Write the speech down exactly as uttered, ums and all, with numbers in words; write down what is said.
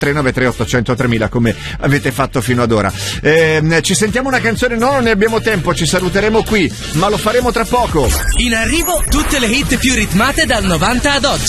tre nove tre otto zero zero tremila come avete fatto fino ad ora. Eh, ci sentiamo una canzone, no, non ne abbiamo tempo, ci saluteremo qui, ma lo faremo tra poco. In arrivo tutte le hit più ritmate dal novanta ad oggi.